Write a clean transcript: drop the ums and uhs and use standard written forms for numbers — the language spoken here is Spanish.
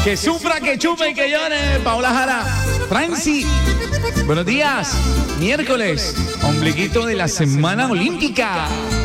Que sufra, que chupe y que llore. Paola Jara. Franci. Buenos días. Miércoles. Ombliguito de la Semana Olímpica.